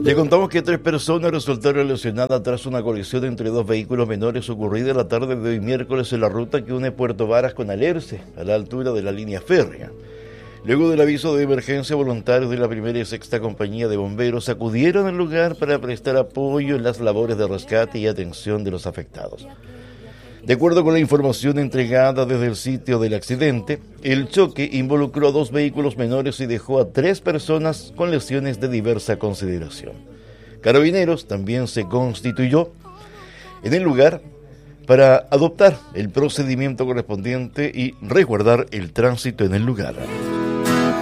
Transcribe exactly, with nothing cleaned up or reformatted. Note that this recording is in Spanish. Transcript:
Le contamos que tres personas resultaron lesionadas tras una colisión entre dos vehículos menores ocurrida la tarde de hoy miércoles en la ruta que une Puerto Varas con Alerce, a la altura de la línea férrea. Luego del aviso de emergencia, voluntarios de la primera y sexta compañía de bomberos acudieron al lugar para prestar apoyo en las labores de rescate y atención de los afectados. De acuerdo con la información entregada desde el sitio del accidente, el choque involucró a dos vehículos menores y dejó a tres personas con lesiones de diversa consideración. Carabineros también se constituyó en el lugar para adoptar el procedimiento correspondiente y resguardar el tránsito en el lugar.